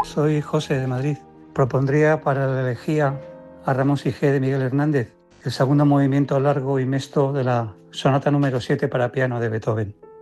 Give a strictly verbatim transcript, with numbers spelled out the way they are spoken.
Soy José de Madrid. Propondría para la elegía a Ramón Sige de Miguel Hernández el segundo movimiento largo y mesto de la sonata número siete para piano de Beethoven.